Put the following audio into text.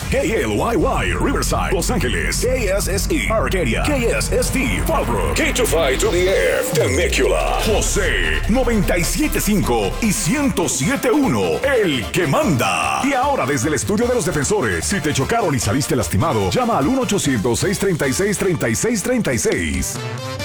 KLYY, Riverside, Los Ángeles. KSSE, Arcadia. KSST, Fallbrook. K252DF, Temecula. José, 97.5 y 107.1, el que manda. Y ahora desde el estudio de los defensores, si te chocaron y saliste lastimado, llama al 1-800-636-3636.